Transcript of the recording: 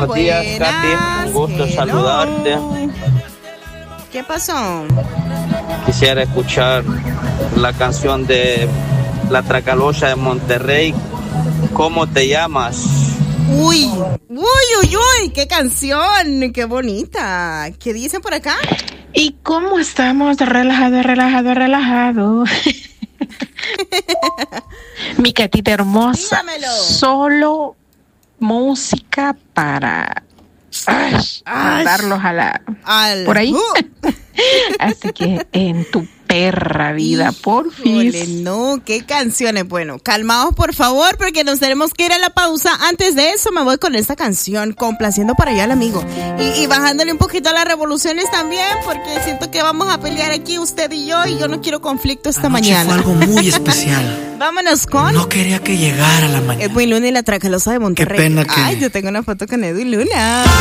Buenos días, Katy. Un gusto saludarte. ¿Qué pasó? Quisiera escuchar la canción de La Tracalosa de Monterrey. ¿Cómo te llamas? Uy, qué canción, qué bonita. ¿Qué dicen por acá? ¿Y cómo estamos? Relajado. Mi Catita hermosa. Dígamelo. Solo música para darlos por ahí. Así que en tu perra vida, porfis. No, qué canciones. Bueno, calmaos por favor, porque nos tenemos que ir a la pausa. Antes de eso me voy con esta canción, complaciendo para allá al amigo y bajándole un poquito a las revoluciones también, porque siento que vamos a pelear aquí usted y yo no quiero conflicto esta mañana. Fue algo muy especial. Vámonos con No quería que llegara la mañana. Edwin Luna y La Tracalosa de Monterrey. Qué pena que... Ay, yo tengo una foto con Edwin Luna.